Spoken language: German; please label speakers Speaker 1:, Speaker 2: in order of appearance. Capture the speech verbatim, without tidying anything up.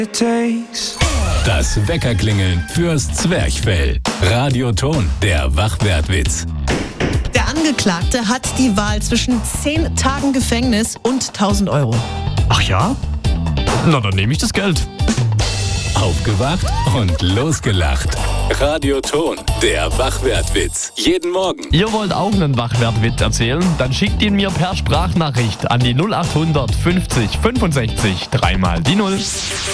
Speaker 1: Das Weckerklingeln fürs Zwerchfell. Radioton, der Wachwertwitz.
Speaker 2: Der Angeklagte hat die Wahl zwischen zehn Tagen Gefängnis und tausend Euro.
Speaker 3: Ach ja? Na, dann nehme ich das Geld.
Speaker 1: Aufgewacht und losgelacht. Radioton, der Wachwertwitz. Jeden Morgen.
Speaker 3: Ihr wollt auch einen Wachwertwitz erzählen? Dann schickt ihn mir per Sprachnachricht an die null acht hundert fünfzig fünfundsechzig dreimal die Null.